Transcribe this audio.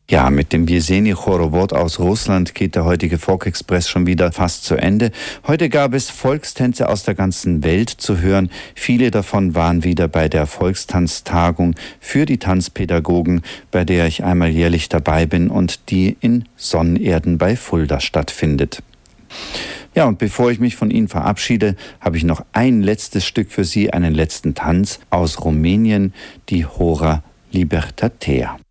Ja, mit dem Jeseni Chorovod aus Russland geht der heutige Folk Express schon wieder fast zu Ende. Heute gab es Volkstänze aus der ganzen Welt zu hören. Viele davon waren wieder bei der Volkstanztagung für die Tanzpädagogen, bei der ich einmal jährlich dabei bin und die in Sonnenerden bei Fulda stattfindet. Ja, und bevor ich mich von Ihnen verabschiede, habe ich noch ein letztes Stück für Sie, einen letzten Tanz aus Rumänien, die Hora Libertatea.